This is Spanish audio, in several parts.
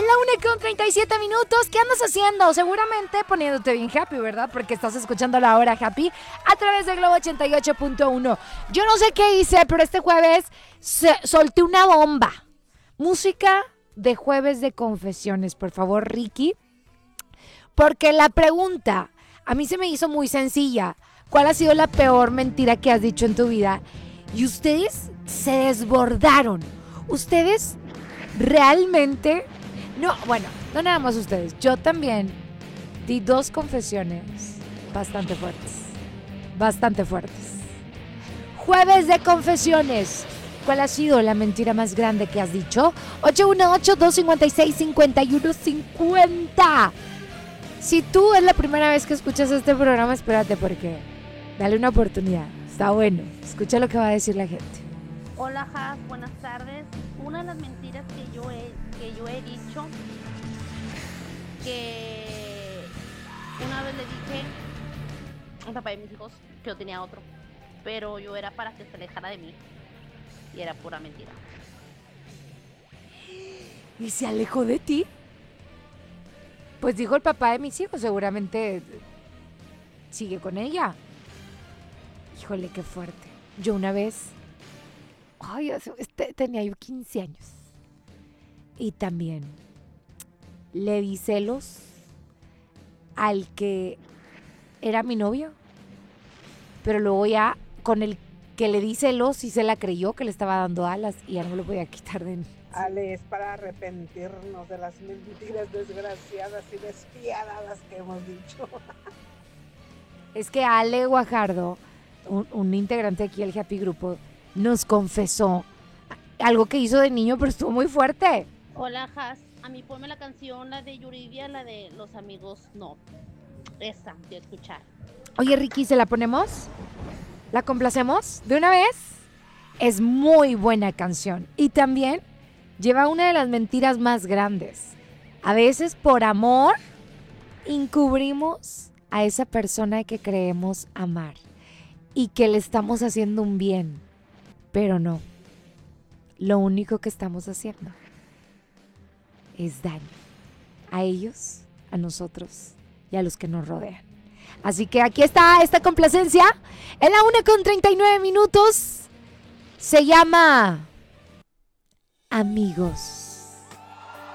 En la 1:37. ¿Qué andas haciendo? Seguramente poniéndote bien happy, ¿verdad? Porque estás escuchando La Hora Happy a través de Globo 88.1. Yo no sé qué hice, pero este jueves solté una bomba. Música de jueves de confesiones, por favor, Ricky. Porque la pregunta a mí se me hizo muy sencilla. ¿Cuál ha sido la peor mentira que has dicho en tu vida? Y ustedes se desbordaron. Ustedes realmente... No, bueno, no nada más ustedes. Yo también di 2 confesiones bastante fuertes. Bastante fuertes. Jueves de confesiones. ¿Cuál ha sido la mentira más grande que has dicho? 818-256-5150. Si tú es la primera vez que escuchas este programa, espérate porque dale una oportunidad. Está bueno. Escucha lo que va a decir la gente. Hola, Has, buenas tardes. Una de las mentiras que yo he dicho, que una vez le dije al papá de mis hijos que yo tenía otro, pero yo era para que se alejara de mí y era pura mentira. ¿Y se alejó de ti? Pues dijo el papá de mis hijos, seguramente sigue con ella. Híjole, qué fuerte. Yo una vez, tenía yo 15 años. Y también le di celos al que era mi novio. Pero luego ya con el que le di celos y se la creyó que le estaba dando alas y ya no lo podía quitar de mí. Ale, es para arrepentirnos de las mentiras desgraciadas y despiadadas que hemos dicho. Es que Ale Guajardo, un integrante aquí del Happy Grupo, nos confesó algo que hizo de niño, pero estuvo muy fuerte. Hola, Has, a mí ponme la canción, la de Yuridia, la de Los Amigos No. Esa, de escuchar. Oye, Ricky, ¿se la ponemos? ¿La complacemos? ¿De una vez? Es muy buena canción. Y también lleva una de las mentiras más grandes. A veces, por amor, encubrimos a esa persona que creemos amar y que le estamos haciendo un bien, pero no. Lo único que estamos haciendo es daño a ellos, a nosotros y a los que nos rodean. Así que aquí está esta complacencia en la 1:39. Se llama Amigos.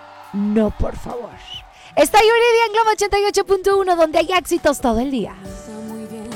No, por favor. Está Yuridia en Globo 88.1, donde hay éxitos todo el día.